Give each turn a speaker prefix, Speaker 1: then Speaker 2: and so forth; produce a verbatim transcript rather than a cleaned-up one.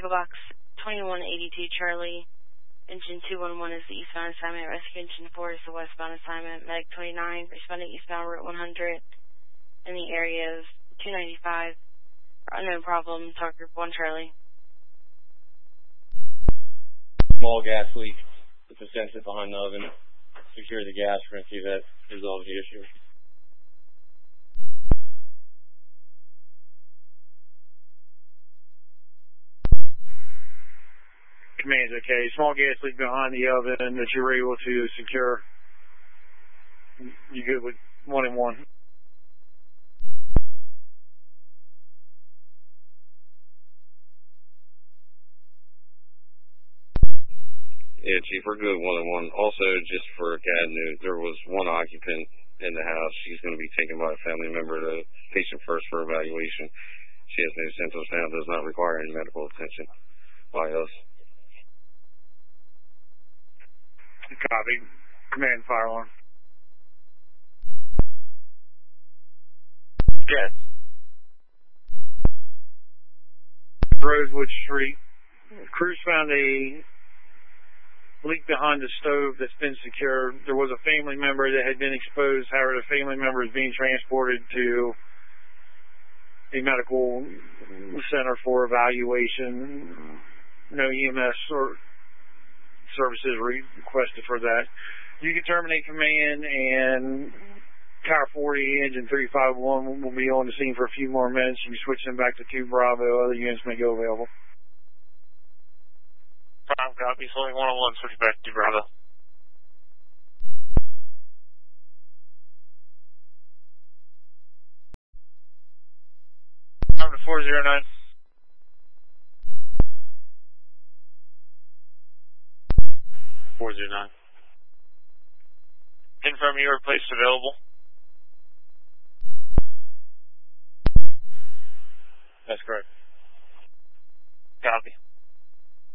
Speaker 1: Echo Box twenty-one eighty-two Charlie. Engine two one one is the eastbound assignment. Rescue Engine four is the westbound assignment. Medic twenty-nine, responding eastbound Route one hundred in the area of two ninety-five. Unknown problem, talk group one Charlie.
Speaker 2: Small gas leak. It's a sensor behind the oven. Secure the gas. We're going to see if that resolves the issue.
Speaker 3: Command's okay. Small gas leak behind the oven that you were able to secure. You good with one and one?
Speaker 4: Yeah, Chief, we're good one and one. Also, just for C A D news, there was one occupant in the house. She's going to be taken by a family member to patient first for evaluation. She has no symptoms now, does not require any medical attention by us.
Speaker 3: Copy. Command fire alarm.
Speaker 5: Yes.
Speaker 3: Rosewood Street. Crews found a leak behind the stove that's been secured. There was a family member that had been exposed. However, the family member is being transported to a medical center for evaluation. No E M S or services requested for that. You can terminate command, and Tower forty, engine three five one will be on the scene for a few more minutes. You can switch them back to two Bravo. Other units may go available.
Speaker 5: Prime copy. Holding one oh one. Switch back to Bravo. Time to four zero nine. four zero nine. Confirm you are placed available.
Speaker 3: That's correct.